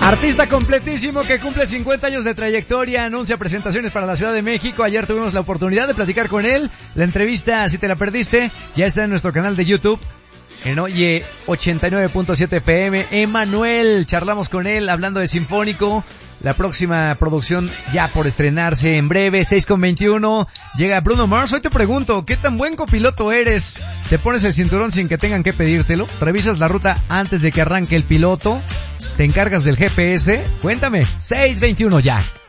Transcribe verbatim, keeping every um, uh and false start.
Artista completísimo que cumple cincuenta años de trayectoria, anuncia presentaciones para la Ciudad de México. Ayer tuvimos la oportunidad de platicar con él. La entrevista, si te la perdiste, ya está en nuestro canal de YouTube, en Oye ochenta y nueve punto siete F M. Emanuel, charlamos con él hablando de Sinfónico. La próxima producción ya por estrenarse en breve, seis con veintiuno. Llega Bruno Mars. Hoy te pregunto, ¿qué tan buen copiloto eres? ¿Te pones el cinturón sin que tengan que pedírtelo? ¿Revisas la ruta antes de que arranque el piloto? ¿Te encargas del G P S? Cuéntame, seis veintiuno ya.